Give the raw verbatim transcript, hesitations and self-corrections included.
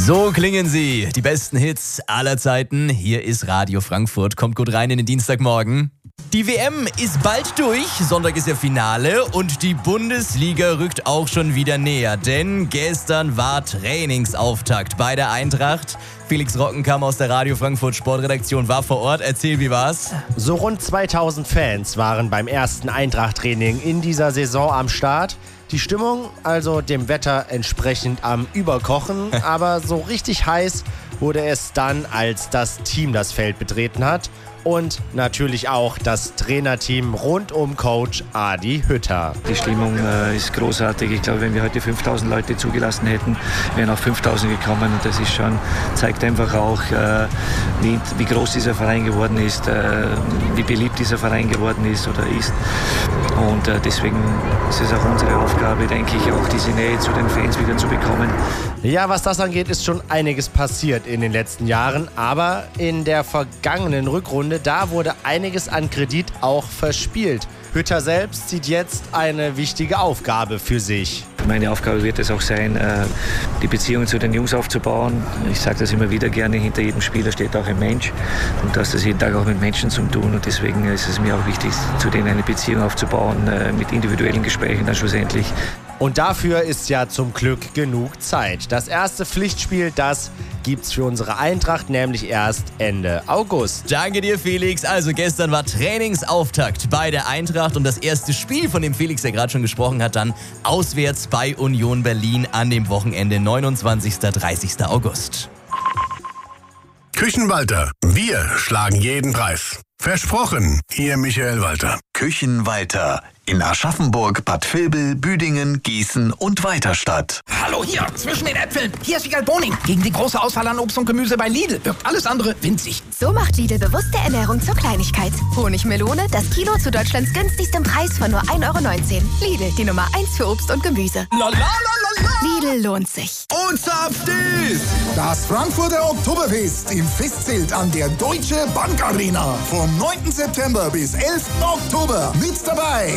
So klingen sie, die besten Hits aller Zeiten. Hier ist Radio Frankfurt. Kommt gut rein in den Dienstagmorgen. Die W M ist bald durch, Sonntag ist ja Finale und die Bundesliga rückt auch schon wieder näher, denn gestern war Trainingsauftakt bei der Eintracht. Felix Rockenkamp aus der Radio Frankfurt Sportredaktion war vor Ort. Erzähl, wie war's? So rund zweitausend Fans waren beim ersten Eintracht-Training in dieser Saison am Start. Die Stimmung also dem Wetter entsprechend am Überkochen, aber so richtig heiß wurde es dann, als das Team das Feld betreten hat. Und natürlich auch das Trainerteam rund um Coach Adi Hütter. Die Stimmung äh, ist großartig. Ich glaube, wenn wir heute fünftausend Leute zugelassen hätten, wären auch fünftausend gekommen. Und das ist schon, zeigt einfach auch, äh, wie, wie groß dieser Verein geworden ist, äh, wie beliebt dieser Verein geworden ist oder ist. Und äh, deswegen ist es auch unsere Aufgabe, denke ich, auch diese Nähe zu den Fans wieder zu bekommen. Ja, was das angeht, ist schon einiges passiert in den letzten Jahren. Aber in der vergangenen Rückrunde, da wurde einiges an Kredit auch verspielt. Hütter selbst sieht jetzt eine wichtige Aufgabe für sich. Meine Aufgabe wird es auch sein, die Beziehung zu den Jungs aufzubauen. Ich sage das immer wieder gerne, hinter jedem Spieler steht auch ein Mensch. Und du hast das jeden Tag auch mit Menschen zu tun. Und deswegen ist es mir auch wichtig, zu denen eine Beziehung aufzubauen, mit individuellen Gesprächen dann schlussendlich. Und dafür ist ja zum Glück genug Zeit. Das erste Pflichtspiel, das gibt's für unsere Eintracht nämlich erst Ende August. Danke dir, Felix. Also gestern war Trainingsauftakt bei der Eintracht und das erste Spiel, von dem Felix ja gerade schon gesprochen hat, dann auswärts bei Union Berlin an dem Wochenende neunundzwanzigsten bis dreißigsten August. Küchenwalter, wir schlagen jeden Preis. Versprochen, Ihr Michael Walter. Küchenwalter in Aschaffenburg, Bad Vilbel, Büdingen, Gießen und Weiterstadt. Hallo hier, zwischen den Äpfeln. Hier ist Wiegald Boning. Gegen die große Auswahl an Obst und Gemüse bei Lidl wirkt alles andere winzig. So macht Lidl bewusste Ernährung zur Kleinigkeit. Honigmelone, das Kilo zu Deutschlands günstigstem Preis von nur ein Euro neunzehn. Lidl, die Nummer eins für Obst und Gemüse. La, la, la, la, la. Lidl lohnt sich. Und zapft ist das Frankfurter Oktoberfest im Festzelt an der Deutsche Bank Arena. Vom neunten September bis elften Oktober. Mit dabei